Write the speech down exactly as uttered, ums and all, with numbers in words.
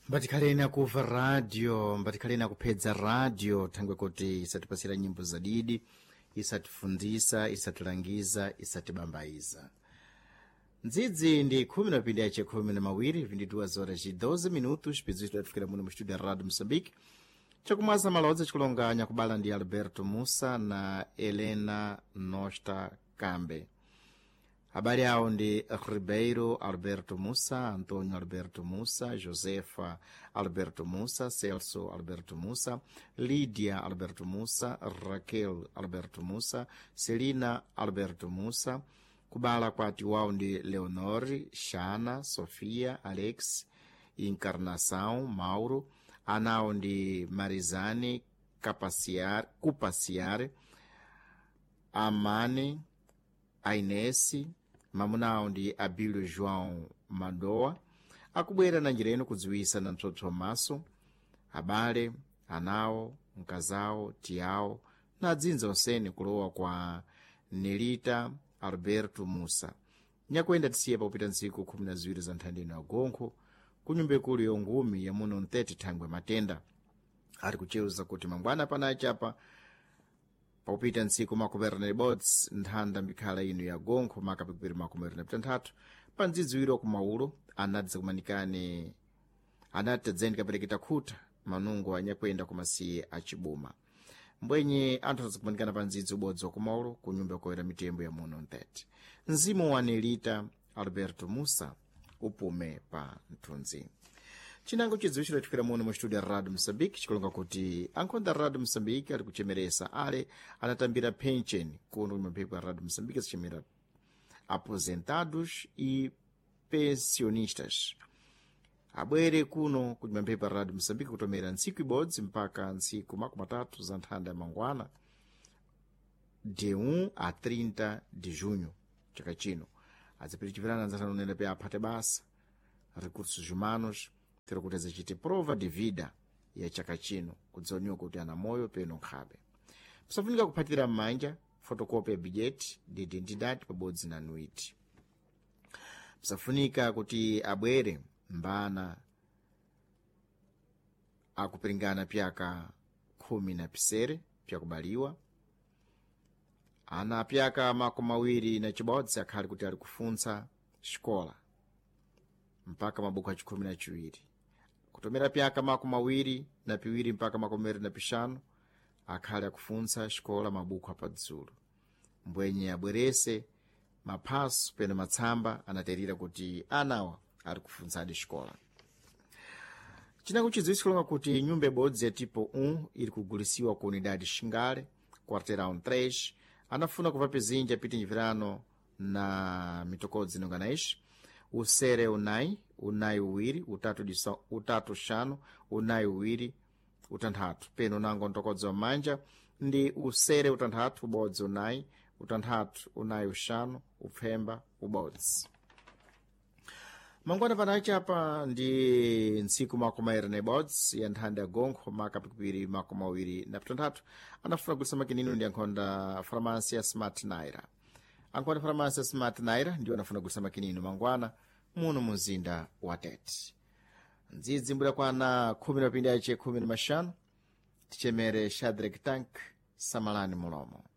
Mbatikhaleni akuva radio, mbatikhaleni akupedza radio, thangwe kuti isatipasira nyimbo zadidi, isatifundisa, isatilangiza, isatibambaiza. Ndzidzi ndi khumi na pindi yace khumi na mawiri, vinte e duas horas e doze minutos, pedzito atifikira muno mu studio ya Radio Moçambique. Chakumwaza malodza chikulonganya kubala ndi Alberto Musa na Helena Nosta Cambe. Habari yao ndi Ribeiro Alberto Musa, Antônio Alberto Musa, Josefa Alberto Musa, Celso Alberto Musa, Lídia Alberto Musa, Raquel Alberto Musa, Celina Alberto Musa, kubala kwati wao ndi Leonor, Shana, Sofia, Alex, Encarnação, Mauro, anao ndi Marizane, Capaciar, Cupaciar, Amane, Ainesi, mamunao ndi Abílio João Madoa, akubwera na njireno kudziwisa na mtsotso maso, abale, anawo, mkazawo, tiyawo, na adzinza onsene kulowa kwa Nelita Alberto Musa. Nyakwenda tisiye pakupita ntsiku khumi na ziwiri za nthandeni ya gonkho, kunyumba ikulu yongumi ya muno ntete thangwe matenda. Ari kucheuza kuti mangwana panayi apa, pakupita ntsiku makumi na ibots nthanda mbikhala ino ya gonkho makapikipiri makumi na pitanthatu, pa ndzidziwiri wa kumaulo, anadza kumanikane, anatadzeni kapereketa khuta, manungo anyakwenda kumasiye achibuma. Mbwenye anthu azakumanikana pa ndzidzi ubodzi wa kumaulo, kunyumba koyera mitembo ya muno ntete. Mzimu wa Nelita Alberto Musa upume pa mthunzi. Chinango chidziwishiro chifikira muno mu studio ya Radio Moçambique, chikulonga kuti ankhonda Radio Moçambique ali kuchemeresa ale anatambira pension kuno kumaphepo ya Radio Moçambique asichemera aposentados e pensionistas. Abwere kuno kumaphepo ya Radio Moçambique kutomera ntsiku ibodzi mpaka ntsiku makumi atatu za nthanda ya mangwana de um a trinta de junho chaka chino. Azipirichivirana nzatanonera pe aphate basa recursos humanos tero kuti azacite prova de vida ya chaka chino kudzoniwa kuti ana moyo peno nkhabe. Pisafunika kuphatira m'manja fotokopi ya bilhete de identidade pabodzi na anuiti. Pisafunika kuti abwere mbana akupiringana pyaka khumi na pisere pyakubaliwa, ana pyaka makumi mawiri na chibodzi akhali kuti ali kufunsa xikola mpaka mabuku achikhumi na chiwiri. Kutomera pyaka makumi mawiri na piwiri mpaka makumi mawiri na pixanu akhali akufunsa xikola mabuku apadzulu. Mbwenye abwerese maphaso peno matsamba anaterira kuti anawa ari kufuntsadi xikola. Chinango chidziwisi kulonga kuti nyumba ibodzi ya tipo um iri kugulisiwa ku unidade Xingale, quarteirão três, anafuna kuva pezinja piti njivirano na mitokodzi nonganaishi. Usere unai, unai uwiri, utatu diso, utatu shano, unai uwiri, utanthatu. Peno nango ntokodzi wa manja, ndi usere utanthatu, ubodzi unai, utanthatu, unai ushano, upemba, ubodzi. Mangwana panayi apa ndi ntsiku makumi mawiri na ibodzi ya nthanda ya gonkho makapikipiri makumi mawiri na pitanthatu, anafuna kulisa makinino ndi ankhonda farmasi ya Smart Naira. Ankhonda farmasi ya Smart Naira ndiyo anafuna kulisa makinino mangwana muno muzinda wa Tete. Ndzidzi mbula kwana khumi na pindi yace khumi na mashanu, tichemere Shadrack Tank Samalani Mulomo.